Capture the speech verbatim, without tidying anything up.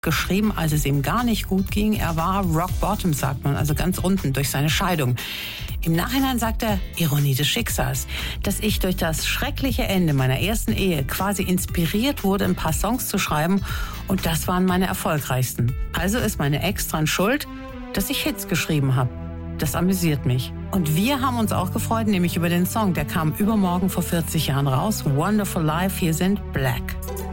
geschrieben, als es ihm gar nicht gut ging. Er war rock bottom, sagt man, also ganz unten durch seine Scheidung. Im Nachhinein sagt er, Ironie des Schicksals, dass ich durch das schreckliche Ende meiner ersten Ehe quasi inspiriert wurde, ein paar Songs zu schreiben, und das waren meine erfolgreichsten. Also ist meine Ex dran schuld, dass ich Hits geschrieben habe. Das amüsiert mich. Und wir haben uns auch gefreut, nämlich über den Song. Der kam übermorgen vor vierzig Jahren raus. Wonderful Life, hier sind Black.